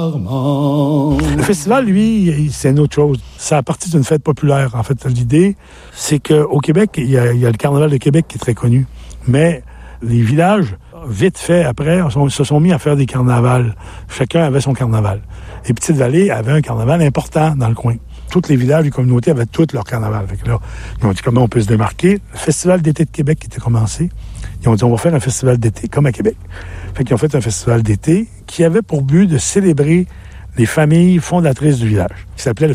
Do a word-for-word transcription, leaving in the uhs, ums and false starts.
Le festival, lui, c'est une autre chose. Ça a parti d'une fête populaire. En fait, l'idée, c'est qu'au Québec, il y, a, il y a le Carnaval de Québec qui est très connu. Mais les villages, vite fait, après, se sont mis à faire des carnavals. Chacun avait son carnaval. Et Petite-Vallée avait un carnaval important dans le coin. Tous les villages, les communautés avaient tous leur carnaval. Fait que là, ils ont dit comment on peut se démarquer. Le Festival d'été de Québec qui était commencé, ils ont dit on va faire un festival d'été, comme à Québec. Fait qu'ils ont fait un festival d'été qui avait pour but de célébrer les familles fondatrices du village, qui s'appelait le